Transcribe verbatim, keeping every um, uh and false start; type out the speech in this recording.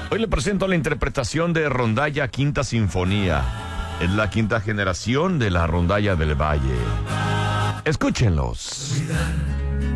Hoy le presento la interpretación de Rondalla Quinta Sinfonía. Es la quinta generación de la Rondalla del Valle. Escúchenlos.